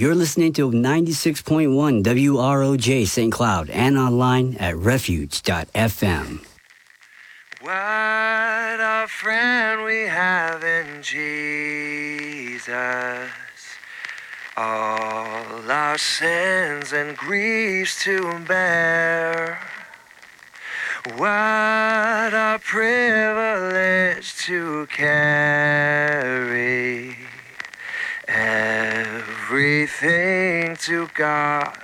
You're listening to 96.1 WROJ St. Cloud and online at refuge.fm. What a friend we have in Jesus. All our sins and griefs to bear. What a privilege to carry everything to God